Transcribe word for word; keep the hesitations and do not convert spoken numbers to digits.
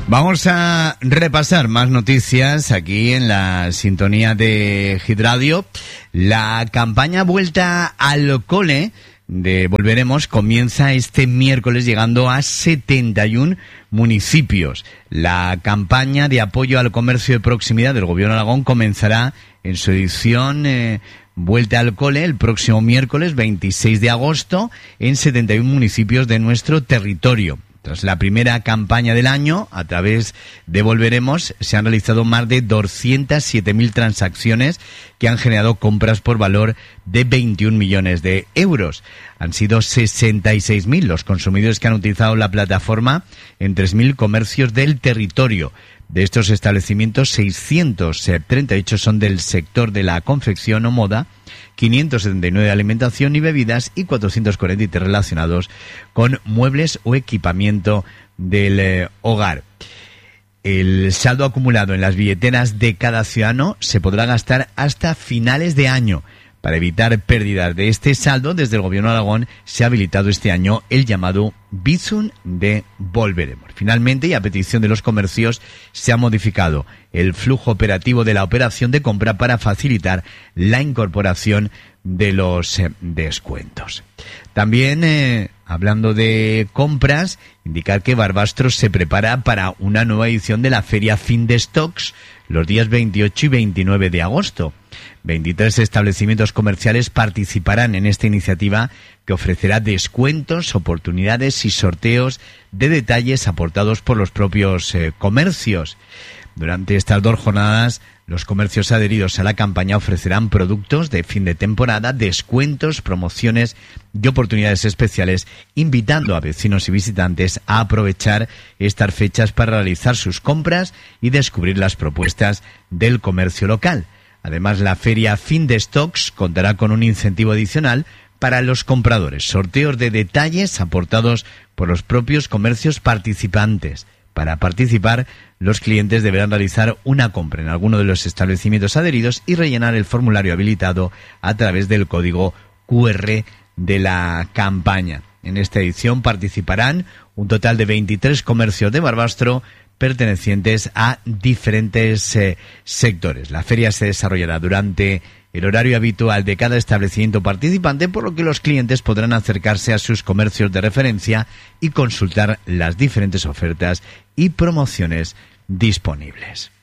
Vamos a repasar más noticias aquí en la sintonía de Hit Radio. La campaña Vuelta al Cole de Volveremos comienza este miércoles llegando a setenta y uno municipios. La campaña de apoyo al comercio de proximidad del Gobierno de Aragón comenzará en su edición eh, Vuelta al Cole el próximo miércoles veintiséis de agosto en setenta y uno municipios de nuestro territorio. Tras la primera campaña del año, a través de Volveremos, se han realizado más de doscientas siete mil transacciones que han generado compras por valor de veintiún millones de euros. Han sido sesenta y seis mil los consumidores que han utilizado la plataforma en tres mil comercios del territorio. De estos establecimientos, seiscientos treinta y ocho son del sector de la confección o moda, quinientos setenta y nueve de alimentación y bebidas y cuatrocientos cuarenta y tres relacionados con muebles o equipamiento del eh, hogar. El saldo acumulado en las billeteras de cada ciudadano se podrá gastar hasta finales de año. Para evitar pérdidas de este saldo, desde el Gobierno de Aragón se ha habilitado este año el llamado Bizum de Volveremos. Finalmente, y a petición de los comercios, se ha modificado el flujo operativo de la operación de compra para facilitar la incorporación de los eh, descuentos. También, eh, hablando de compras, indicar que Barbastro se prepara para una nueva edición de la Feria Fin de Stocks los días veintiocho y veintinueve de agosto. veintitrés establecimientos comerciales participarán en esta iniciativa que ofrecerá descuentos, oportunidades y sorteos de detalles aportados por los propios eh, comercios. Durante estas dos jornadas, los comercios adheridos a la campaña ofrecerán productos de fin de temporada, descuentos, promociones y oportunidades especiales, invitando a vecinos y visitantes a aprovechar estas fechas para realizar sus compras y descubrir las propuestas del comercio local. Además, la feria Fin de Stocks contará con un incentivo adicional para los compradores, sorteos de detalles aportados por los propios comercios participantes. Para participar, los clientes deberán realizar una compra en alguno de los establecimientos adheridos y rellenar el formulario habilitado a través del código cu erre de la campaña. En esta edición participarán un total de veintitrés comercios de Barbastro pertenecientes a diferentes eh, sectores. La feria se desarrollará durante el horario habitual de cada establecimiento participante, por lo que los clientes podrán acercarse a sus comercios de referencia y consultar las diferentes ofertas y promociones disponibles.